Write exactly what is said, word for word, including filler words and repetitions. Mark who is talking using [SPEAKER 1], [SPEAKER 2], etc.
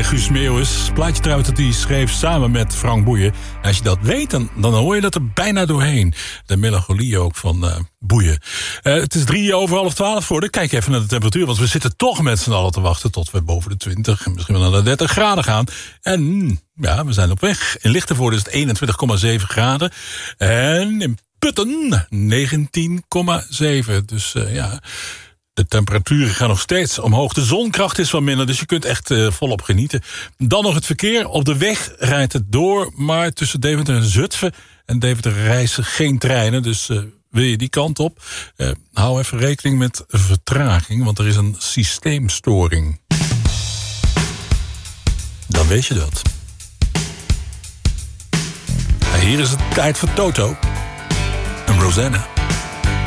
[SPEAKER 1] bij Guus Meeuwis. Plaatje trouwens dat hij schreef samen met Frank Boeien. En als je dat weet, dan, dan hoor je dat er bijna doorheen. De melancholie ook van uh, Boeien. Uh, het is drie over half twaalf voor. Kijk even naar de temperatuur, want we zitten toch met z'n allen te wachten tot we boven de twintig en misschien wel naar de dertig graden gaan. En ja, we zijn op weg. In Lichtenvoorde is het eenentwintig komma zeven graden. En in Putten negentien komma zeven. Dus uh, ja... De temperaturen gaan nog steeds omhoog. De zonkracht is wat minder, dus je kunt echt uh, volop genieten. Dan nog het verkeer. Op de weg rijdt het door, maar tussen Deventer en Zutphen en Deventer reizen geen treinen. Dus uh, wil je die kant op, uh, hou even rekening met vertraging, want er is een systeemstoring. Dan weet je dat. Nou, hier is het tijd voor Toto en Rosanna.